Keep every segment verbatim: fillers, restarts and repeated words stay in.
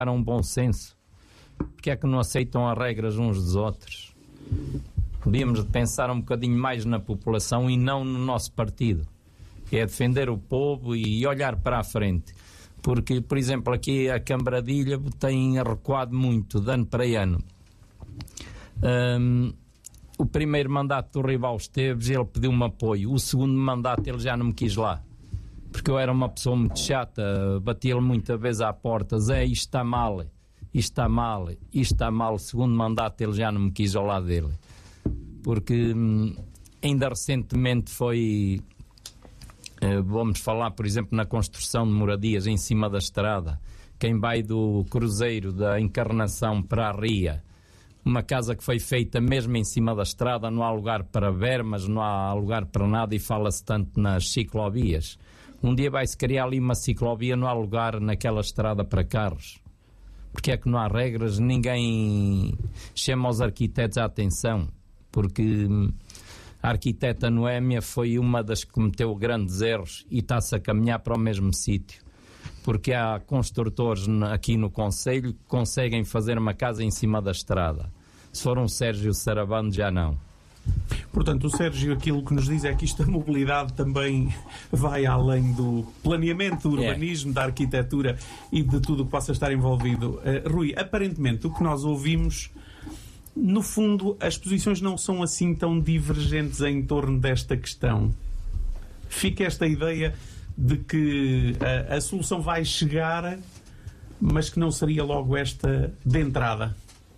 um bom senso. Porque é que não aceitam as regras uns dos outros? Podíamos pensar um bocadinho mais na população e não no nosso partido. É defender o povo e olhar para a frente. Porque, por exemplo, aqui a Câmara de Ilha tem recuado muito de ano para ano. Um, o primeiro mandato do Rival Esteves, ele pediu-me apoio. O segundo mandato ele já não me quis lá. Porque eu era uma pessoa muito chata, batia-lhe muita vez à porta, Zé, isto está mal, isto está mal, isto está mal. O segundo mandato ele já não me quis ao lado dele. Porque hum, ainda recentemente foi, uh, vamos falar, por exemplo, na construção de moradias em cima da estrada. Quem vai do Cruzeiro da Encarnação para a Ria, uma casa que foi feita mesmo em cima da estrada, não há lugar para vermas, não há lugar para nada, e fala-se tanto nas ciclovias. Um dia vai-se criar ali uma ciclovia, não há lugar naquela estrada para carros. Porque é que não há regras, ninguém chama os arquitetos à atenção. Porque a arquiteta Noémia foi uma das que cometeu grandes erros e está-se a caminhar para o mesmo sítio. Porque há construtores aqui no concelho que conseguem fazer uma casa em cima da estrada. Se for um Sérgio Sarabando, já não. Portanto, o Sérgio, aquilo que nos diz é que isto da mobilidade também vai além do planeamento, do urbanismo, é. da arquitetura e de tudo o que possa estar envolvido. Uh, Rui, aparentemente o que nós ouvimos, no fundo, as posições não são assim tão divergentes em torno desta questão. Fica esta ideia de que a, a solução vai chegar, mas que não seria logo esta de entrada.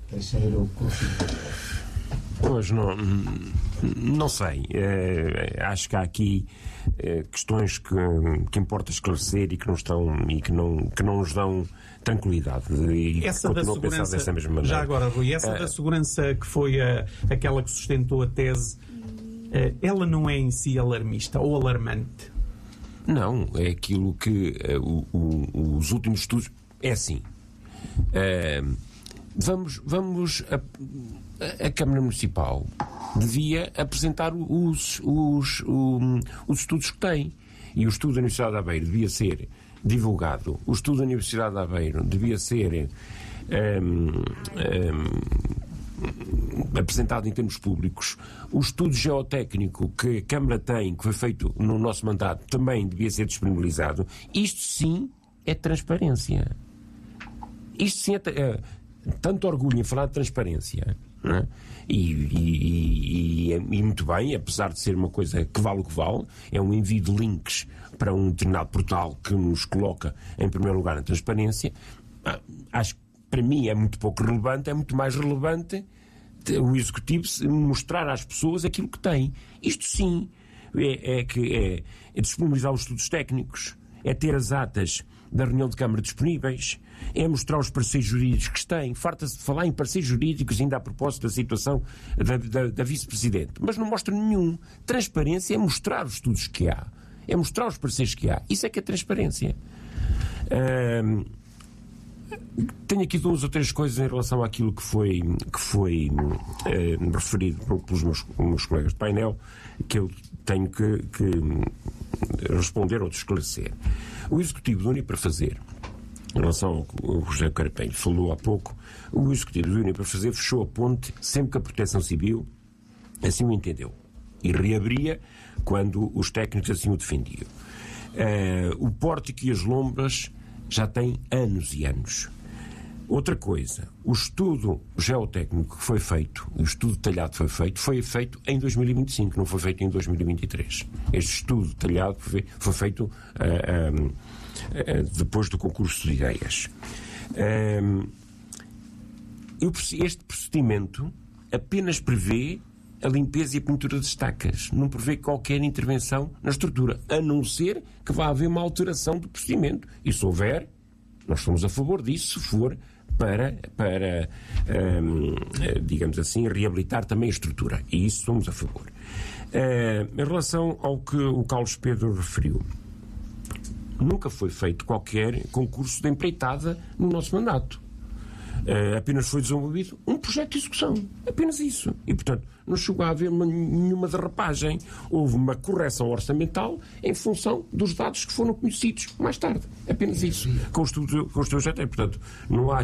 Pois não, não sei. É, acho que há aqui é, questões que, que importa esclarecer e que não estão e que não, que não nos dão tranquilidade. E essa da segurança, dessa mesma maneira. Já agora, Rui, essa é, da segurança que foi a, aquela que sustentou a tese, ela não é em si alarmista ou alarmante? Não, é aquilo que é, o, o, os últimos estudos. É assim. É, vamos. vamos a, A Câmara Municipal devia apresentar os, os, os, os estudos que tem. E o estudo da Universidade de Aveiro devia ser divulgado. O estudo da Universidade de Aveiro devia ser um, um, apresentado em termos públicos. O estudo geotécnico que a Câmara tem, que foi feito no nosso mandato, também devia ser disponibilizado. Isto sim é transparência. Isto sim é, é tanto orgulho em falar de transparência. Não é? E, e, e, e muito bem, apesar de ser uma coisa que vale o que vale, é um envio de links para um determinado portal que nos coloca em primeiro lugar na transparência. Acho que para mim é muito pouco relevante, é muito mais relevante o Executivo mostrar às pessoas aquilo que tem. Isto sim é, é, que é, é disponibilizar os estudos técnicos, é ter as atas da reunião de Câmara disponíveis, é mostrar os parceiros jurídicos que têm. Farta-se de falar em parceiros jurídicos ainda a propósito da situação da, da, da vice-presidente, mas não mostra nenhum. Transparência é mostrar os estudos que há, é mostrar os parceiros que há. Isso é que é transparência. Hum, tenho aqui duas ou três coisas em relação àquilo que foi, que foi hum, referido pelos meus, meus colegas de painel, que eu tenho que, que responder ou esclarecer. O Executivo do União para Fazer, em relação ao que o José Carapelho falou há pouco, o Executivo do União para Fazer fechou a ponte sempre que a Proteção Civil assim o entendeu. E reabria quando os técnicos assim o defendiam. Uh, o pórtico e as lombras já têm anos e anos. Outra coisa, o estudo geotécnico que foi feito, o estudo detalhado que foi feito, foi feito em dois mil e vinte e cinco, não foi feito em dois mil e vinte e três. Este estudo detalhado foi, foi feito uh, um, uh, depois do concurso de ideias. Um, este procedimento apenas prevê a limpeza e a pintura de estacas. Não prevê qualquer intervenção na estrutura, a não ser que vá haver uma alteração do procedimento. E se houver, nós somos a favor disso, se for para, para hum, digamos assim, reabilitar também a estrutura. E isso somos a favor. Uh, em relação ao que o Carlos Pedro referiu, nunca foi feito qualquer concurso de empreitada no nosso mandato. Uh, apenas foi desenvolvido um projeto de execução. Apenas isso. E, portanto, não chegou a haver uma, nenhuma derrapagem. Houve uma correção orçamental em função dos dados que foram conhecidos mais tarde. Apenas isso. Com o estudo, com o estudo já tem. Portanto, não há